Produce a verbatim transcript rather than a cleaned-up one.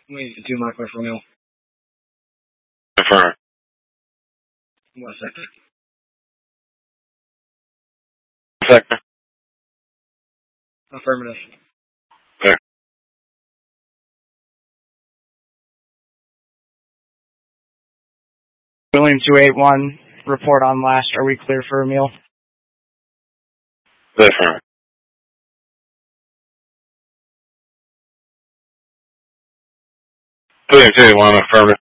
Wait, two Mike clear for a meal. Affirm. What sector? Sector. Affirmative. Clear. William two eight one, report on last. Are we clear for a meal? Affirm. William two eight one, affirmative.